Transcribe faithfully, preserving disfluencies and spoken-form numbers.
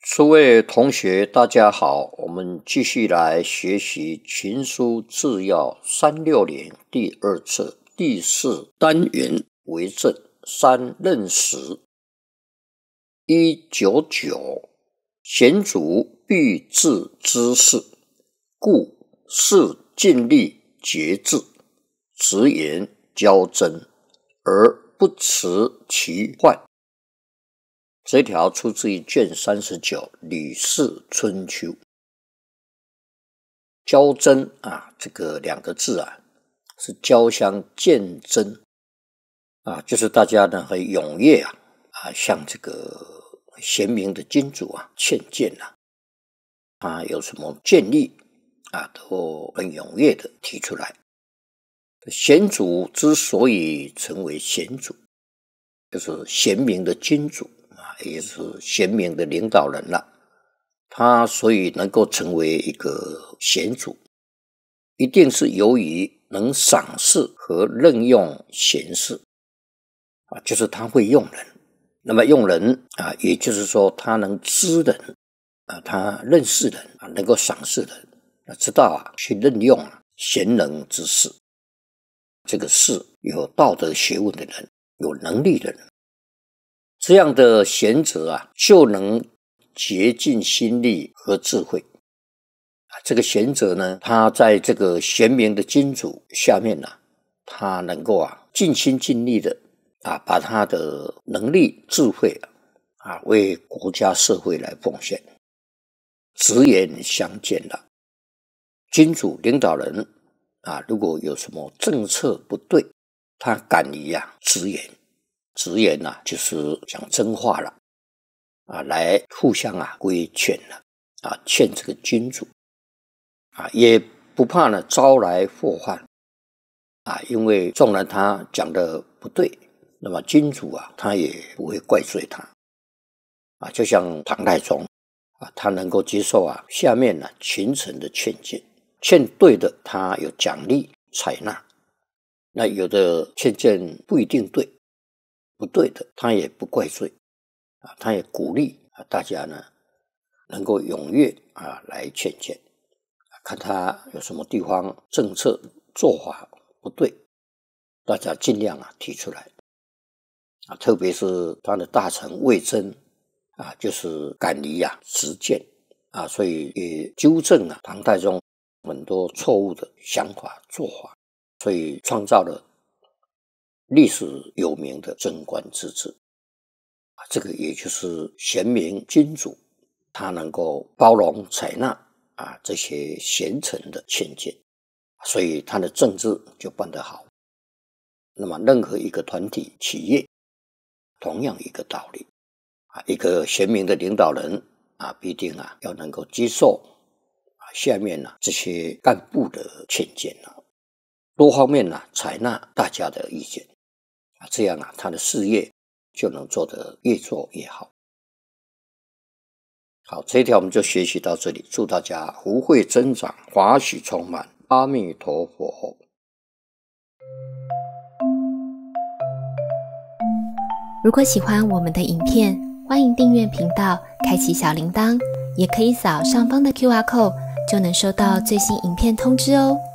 诸位同学大家好，我们继续来学习群书治要三六零第二册第四单元为政三任时。一九九贤主必治之事，故事尽力节制，直言交真，而不持其患。这条出自于卷三十九《吕氏春秋》。交真啊，这个两个字啊，是交相见真啊，就是大家呢很踊跃啊啊，向这个贤明的君主啊劝谏啊，啊有什么建议啊，都很踊跃的提出来。贤主之所以成为贤主，就是贤明的君主。也是贤明的领导人了，他所以能够成为一个贤主，一定是由于能赏识和任用贤士啊，就是他会用人。那么用人啊，也就是说他能知人啊，他认识人啊，能够赏识人啊，知道啊去任用啊贤能之士。这个士有道德学问的人，有能力的人。这样的贤者啊，就能竭尽心力和智慧。这个贤者呢，他在这个贤明的君主下面啊，他能够啊尽心尽力的啊，把他的能力、智慧啊，为国家社会来奉献。直言相见了，君主领导人啊，如果有什么政策不对，他敢于啊直言。直言啊，就是讲真话了啊，来互相啊规劝了啊，劝这个君主啊，也不怕呢招来祸患啊，因为纵然他讲的不对，那么君主啊，他也不会怪罪他啊，就像唐太宗啊，他能够接受啊下面呢、啊、群臣的劝谏，劝对的他有奖励采纳，那有的劝谏不一定对。不对的，他也不怪罪啊，他也鼓励啊大家呢能够踊跃啊来劝谏，看他有什么地方政策做法不对，大家尽量啊提出来啊，特别是他的大臣魏征啊，就是敢于啊直谏啊，所以也纠正了唐太宗很多错误的想法做法，所以创造了历史有名的贞观之治，这个也就是贤明君主，他能够包容采纳啊这些贤臣的劝谏，所以他的政治就办得好。那么任何一个团体、企业，同样一个道理啊，一个贤明的领导人啊，必定啊要能够接受啊下面啊这些干部的劝谏啊，多方面啊采纳大家的意见。这样啊，他的事业就能做得越做越好。好，这一条我们就学习到这里，祝大家福慧增长，法喜充满，阿弥陀佛。 如果喜欢我们的影片，欢迎订阅频道，开启小铃铛，也可以扫上方的 Q R code， 就能收到最新影片通知哦。